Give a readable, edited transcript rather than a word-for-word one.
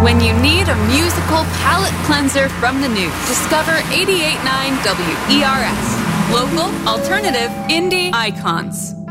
When you need a musical palate cleanser from the new, discover 88.9 WERS. Local, alternative, indie icons.